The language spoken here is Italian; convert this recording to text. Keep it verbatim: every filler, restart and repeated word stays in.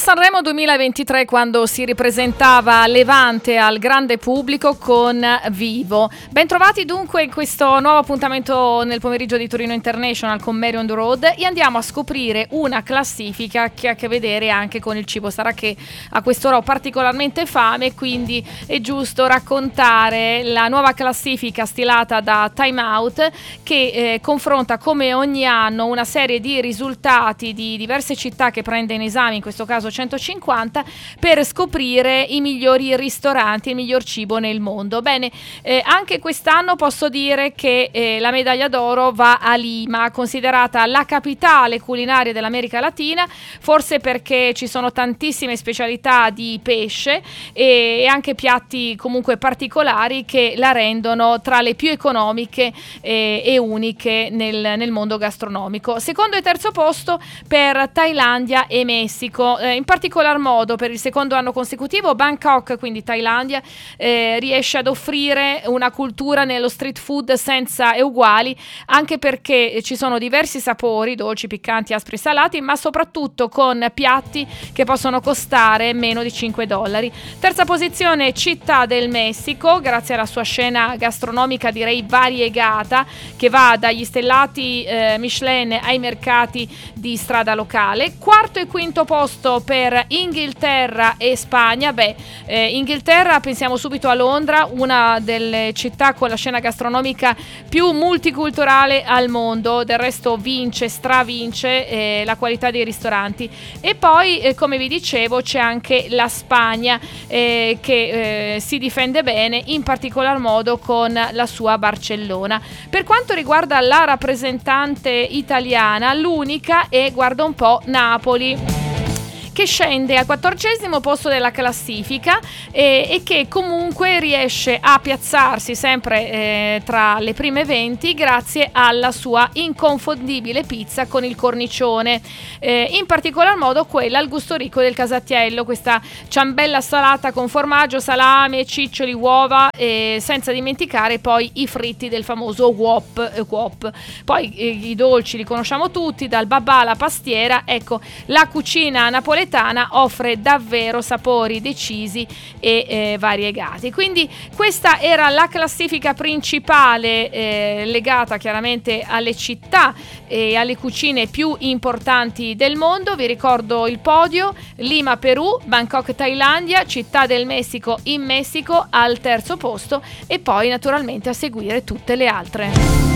Sanremo duemilaventitré, quando si ripresentava Levante al grande pubblico con Vivo. Bentrovati dunque in questo nuovo appuntamento nel pomeriggio di Torino International con Mary on the Road, e andiamo a scoprire una classifica che ha a che vedere anche con il cibo. Sarà che a quest'ora ho particolarmente fame, quindi è giusto raccontare la nuova classifica stilata da Time Out, che eh, confronta come ogni anno una serie di risultati di diverse città che prende in esame, in questo caso centocinquanta, per scoprire i migliori ristoranti, il miglior cibo nel mondo. Bene, eh, anche quest'anno posso dire che eh, la medaglia d'oro va a Lima, considerata la capitale culinaria dell'America Latina, forse perché ci sono tantissime specialità di pesce e, e anche piatti comunque particolari che la rendono tra le più economiche eh, e uniche nel, nel mondo gastronomico. Secondo e terzo posto per Thailandia e Messico. Eh, in particolar modo per il secondo anno consecutivo Bangkok, quindi Thailandia, eh, riesce ad offrire una cultura nello street food senza eguali, anche perché ci sono diversi sapori, dolci, piccanti, aspri, salati, ma soprattutto con piatti che possono costare meno di cinque dollari. Terza posizione Città del Messico, grazie alla sua scena gastronomica direi variegata, che va dagli stellati eh, Michelin ai mercati di strada locale. Quarto e quinto posto per Inghilterra e Spagna. Beh, eh, Inghilterra, pensiamo subito a Londra, una delle città con la scena gastronomica più multiculturale al mondo, del resto vince, stravince eh, la qualità dei ristoranti. E poi, eh, come vi dicevo, c'è anche la Spagna eh, che eh, si difende bene, in particolar modo con la sua Barcellona. Per quanto riguarda la rappresentante italiana, l'unica è, guarda un po', Napoli, che scende al quattordicesimo posto della classifica e, e che comunque riesce a piazzarsi sempre eh, tra le prime venti grazie alla sua inconfondibile pizza con il cornicione, eh, in particolar modo quella al gusto ricco del Casatiello, questa ciambella salata con formaggio, salame, ciccioli, uova, eh, senza dimenticare poi i fritti del famoso Whop, eh, Whop. Poi eh, i dolci li conosciamo tutti, dal babà alla pastiera. Ecco, la cucina napoletana offre davvero sapori decisi e eh, variegati. Quindi questa era la classifica principale eh, legata chiaramente alle città e alle cucine più importanti del mondo. Vi ricordo il podio: Lima Perù, Bangkok Thailandia, Città del Messico in Messico al terzo posto, e poi naturalmente a seguire tutte le altre.